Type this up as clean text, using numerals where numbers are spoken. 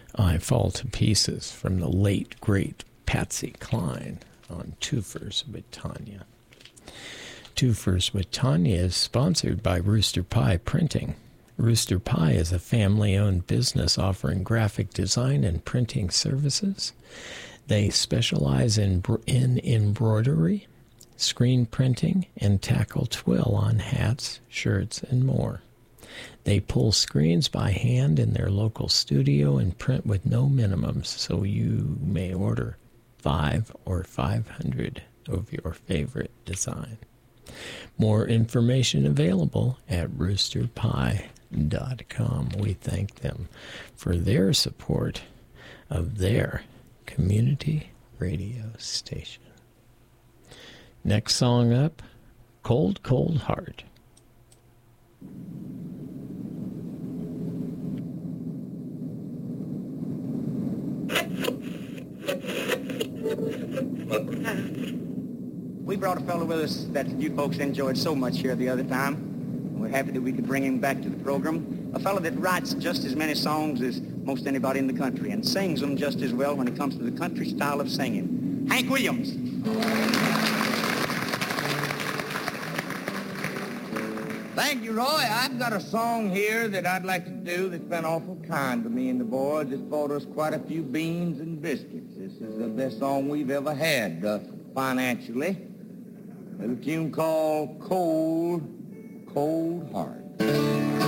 I Fall to Pieces from the late, great Patsy Cline on Two-Fers with Tanya. Two-Fers with Tanya is sponsored by Rooster Pie Printing. Rooster Pie is a family-owned business offering graphic design and printing services. They specialize in embroidery, screen printing, and tackle twill on hats, shirts, and more. They pull screens by hand in their local studio and print with no minimums, so you may order 5 or 500 of your favorite design. More information available at roosterpie.com. We thank them for their support of their community radio station. Next song up, Cold, Cold Heart. We brought a fellow with us that you folks enjoyed so much here the other time. And we're happy that we could bring him back to the program. A fellow that writes just as many songs as most anybody in the country and sings them just as well when it comes to the country style of singing. Hank Williams. Thank you, Roy. I've got a song here that I'd like to do that's been awful kind to me and the boys. It's bought us quite a few beans and biscuits. This is the best song we've ever had financially. A little tune called Cold, Cold Heart.